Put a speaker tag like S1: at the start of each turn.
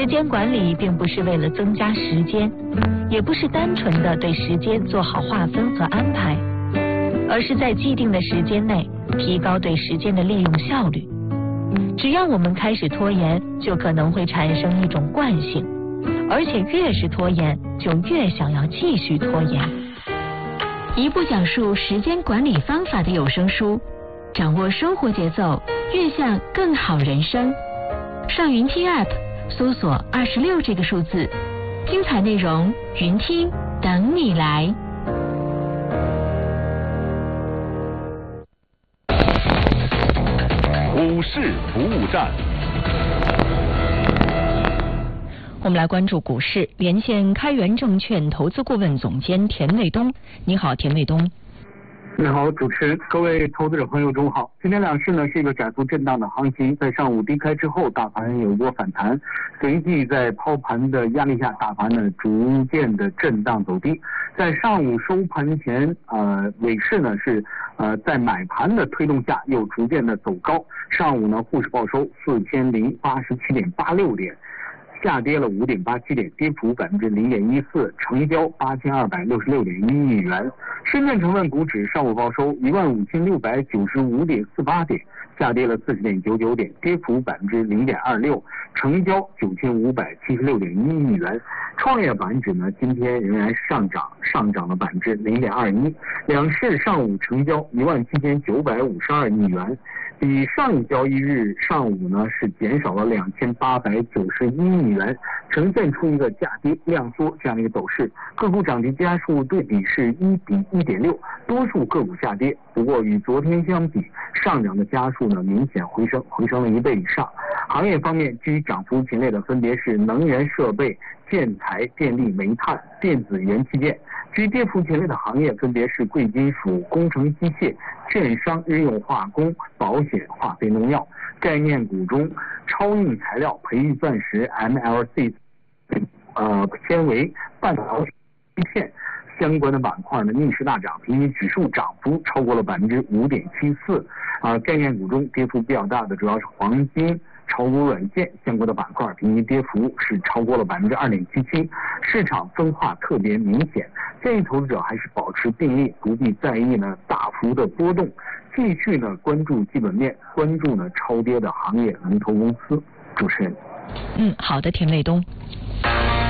S1: 时间管理并不是为了增加时间，也不是单纯的对时间做好划分和安排，而是在既定的时间内提高对时间的利用效率。只要我们开始拖延，就可能会产生一种惯性，而且越是拖延，就越想要继续拖延。一部讲述时间管理方法的有声书，掌握生活节奏，悦向更好人生。上云听 App 搜索26这个数字，精彩内容云听等你来。
S2: 股市服务站，
S1: 我们来关注股市，连线开元证券投资顾问总监田卫东。你好，田卫东。
S3: 你好，主持人，各位投资者朋友中午好。今天两市呢是一个窄幅震荡的行情，在上午低开之后，大盘有一波反弹，随即在抛盘的压力下，大盘呢逐渐的震荡走低。在上午收盘前，尾市呢是在买盘的推动下又逐渐的走高。上午呢沪市报收4087.86点。下跌了5.87点，跌幅0.14%，成交8266.1亿元。深圳成分股指上午报收15695.48点，下跌了40.99点，跌幅0.26%，成交9576.1亿元。创业板指呢今天仍然上涨了0.21%。两市上午成交17952亿元。比上一交易日上午呢是减少了2891亿元，呈现出一个价跌量缩这样的一个走势。个股涨跌家数对比是1比1.6，多数个股下跌。不过与昨天相比，上涨的家数呢明显回升了1倍以上。行业方面，居涨幅前列的分别是能源设备、建材、电力、煤炭、电子元器件。居跌幅前列的行业分别是贵金属、工程机械、券商、日用化工、保险、化肥、农药。概念股中，超硬材料、培育钻石、MLC、纤维、半导体片相关的板块呢逆势大涨，平均指数涨幅超过了5.74%。概念股中跌幅比较大的主要是黄金、炒股软件相关的板块，平均跌幅是超过了2.77%，市场分化特别明显。建议投资者还是保持定力，不必在意呢大幅的波动，继续呢关注基本面，关注呢超跌的行业龙头公司。主持人。
S1: 好的，田卫东。